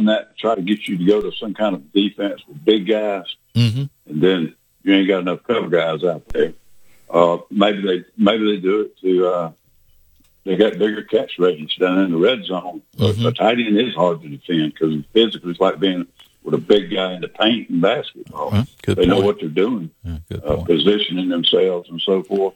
run that to try to get you to go to some kind of defense with big guys, and then you ain't got enough cover guys out there. Maybe they do it to they got bigger catch range down in the red zone. A tight end is hard to defend because physically it's like being with a big guy in the paint in basketball. They know what they're doing, positioning themselves and so forth.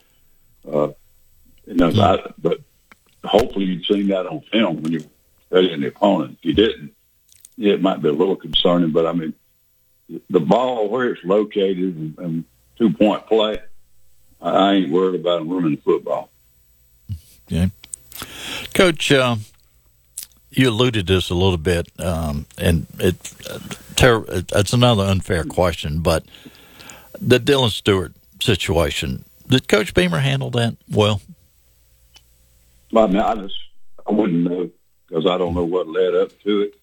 But hopefully you've seen that on film when you're studying the opponent. If you didn't, it might be a little concerning. But I mean, the ball where it's located and 2-point play, I ain't worried about them running the football. Okay, Coach. You alluded to this a little bit, and it's another unfair question, but the Dylan Stewart situation, did Coach Beamer handle that well? I mean, I wouldn't know because I don't know what led up to it.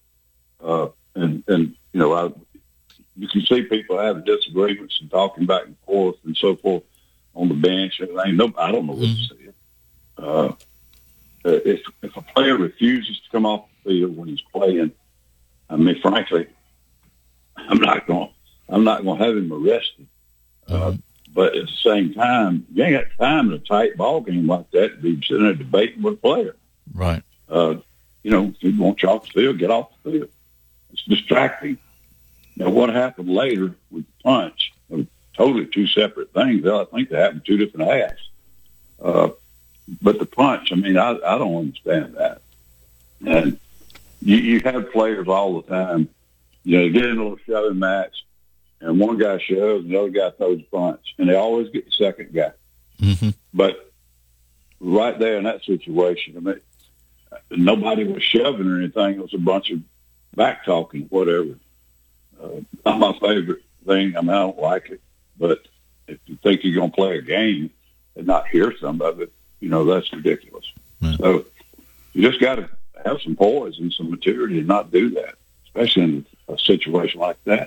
You can see people having disagreements and talking back and forth and so forth on the bench. And I don't know what to say. If a player refuses to come off the field when he's playing, I mean, frankly, I'm not going to have him arrested. But at the same time, you ain't got time in a tight ball game like that to be sitting there debating with a player. Right. If you want you off the field, get off the field. It's distracting. Now, what happened later with the punch are totally two separate things. I think they happened two different halves. But the punch, I mean, I don't understand that. And you have players all the time, they get in a little shoving match, and one guy shoves, and the other guy throws a punch, and they always get the second guy. But right there in that situation, I mean, nobody was shoving or anything. It was a bunch of back talking, whatever. Not my favorite thing. I mean, I don't like it. But if you think you're going to play a game and not hear some of it, that's ridiculous. So you just got to have some poise and some maturity and not do that, especially in a situation like that.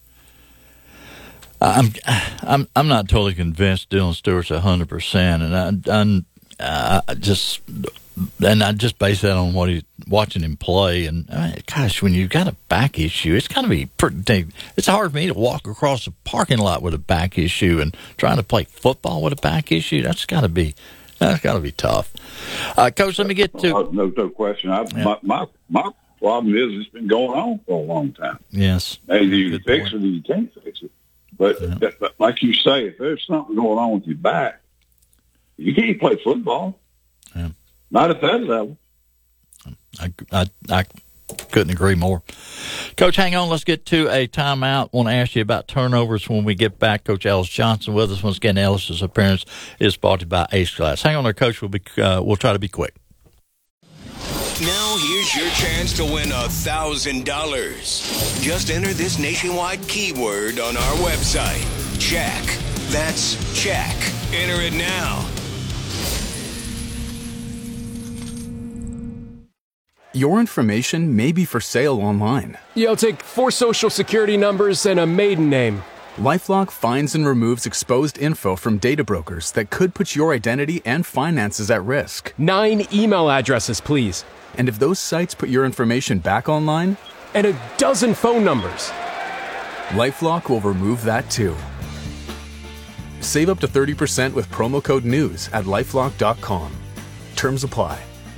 I'm not totally convinced Dylan Stewart's 100%, and I just base that on watching him play. And gosh, when you've got a back issue, it's got to be pretty. It's hard for me to walk across a parking lot with a back issue and trying to play football with a back issue. That's got to be tough. Coach, let me get to no question. My problem is it's been going on for a long time. Yes, maybe you can fix it, or you can't fix it. But like you say, if there's something going on with your back, you can't play football. Yeah. Not at that level. I couldn't agree more. Coach, hang on. Let's get to a timeout. I want to ask you about turnovers when we get back. Coach Ellis Johnson with us. Once again, Ellis's appearance is brought to you by Ace Glass. Hang on there, Coach. We'll try to be quick. Now here's your chance to win $1,000. Just enter this nationwide keyword on our website. Check. That's check. Enter it now. Your information may be for sale online. Yeah, I'll take 4 social security numbers and a maiden name. LifeLock finds and removes exposed info from data brokers that could put your identity and finances at risk. 9 email addresses, please. And if those sites put your information back online? And a dozen phone numbers. LifeLock will remove that too. Save up to 30% with promo code NEWS at LifeLock.com. Terms apply.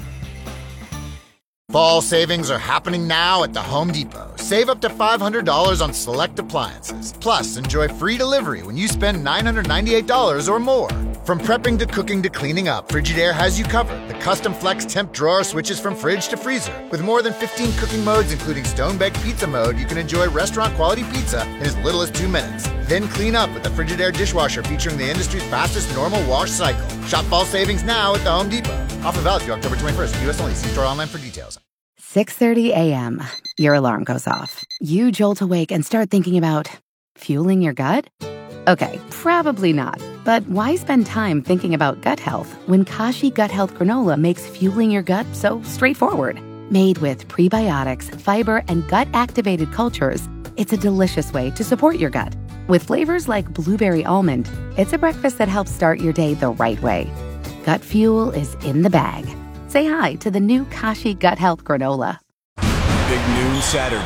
Fall savings are happening now at the Home Depot. Save up to $500 on select appliances. Plus, enjoy free delivery when you spend $998 or more. From prepping to cooking to cleaning up, Frigidaire has you covered. The custom flex temp drawer switches from fridge to freezer. With more than 15 cooking modes, including stone-baked pizza mode, you can enjoy restaurant-quality pizza in as little as 2 minutes. Then clean up with the Frigidaire dishwasher featuring the industry's fastest normal wash cycle. Shop fall savings now at the Home Depot. Offer valid through October 21st. U.S. only. See store online for details. 6:30 a.m. Your alarm goes off. You jolt awake and start thinking about fueling your gut? Okay, probably not. But why spend time thinking about gut health when Kashi Gut Health Granola makes fueling your gut so straightforward? Made with prebiotics, fiber, and gut-activated cultures, it's a delicious way to support your gut. With flavors like blueberry almond, it's a breakfast that helps start your day the right way. Gut fuel is in the bag. Say hi to the new Kashi Gut Health Granola. Big Noon Saturday.